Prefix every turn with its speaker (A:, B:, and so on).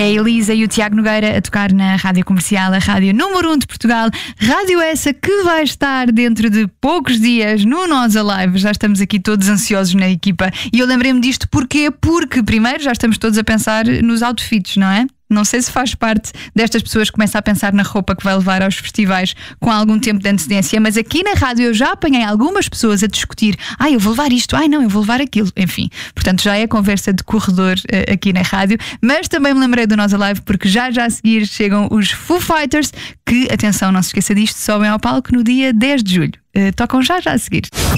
A: a Elisa e o Tiago Nogueira a tocar na Rádio Comercial, a Rádio número 1 de Portugal. Rádio essa que vai estar dentro de poucos dias no Nós Alive. Já estamos aqui todos ansiosos na equipa. E eu lembrei-me disto porquê? Porque primeiro já estamos todos a pensar nos outfits, não é? Não sei se faz parte destas pessoas que começam a pensar na roupa que vai levar aos festivais com algum tempo de antecedência, mas aqui na rádio eu já apanhei algumas pessoas a discutir: eu vou levar isto, não, eu vou levar aquilo. Enfim, portanto já é conversa de corredor aqui na rádio. Mas também me lembrei do Nós Alive porque já a seguir chegam os Foo Fighters, que, atenção, não se esqueça disto, sobem ao palco no dia 10 de julho. Tocam já a seguir.